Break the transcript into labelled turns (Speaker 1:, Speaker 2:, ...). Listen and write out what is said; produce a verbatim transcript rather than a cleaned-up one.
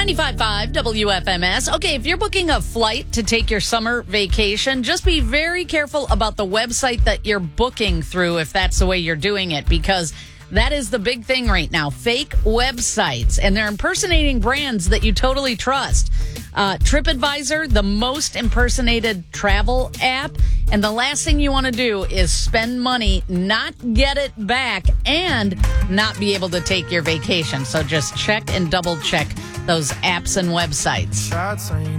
Speaker 1: ninety-five point five W F M S. Okay, if you're booking a flight to take your summer vacation, just be very careful about the website that you're booking through if that's the way you're doing it, because that is the big thing right now. Fake websites, and they're impersonating brands that you totally trust. Uh, TripAdvisor, the most impersonated travel app. And the last thing you want to do is spend money, not get it back, and not be able to take your vacation. So just check and double check those apps and websites.